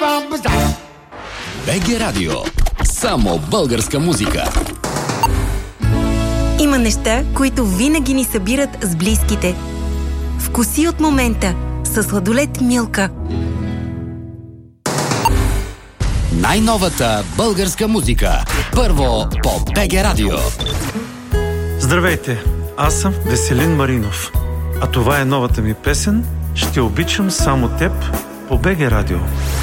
БГ Радио. Само българска музика. Има неща, които винаги ни събират с близките. Вкуси от момента със сладолед Милка. Най-новата българска музика. Първо по БГ Радио. Здравейте, аз съм Веселин Маринов. А това е новата ми песен "Ще обичам само теб" по БГ Радио.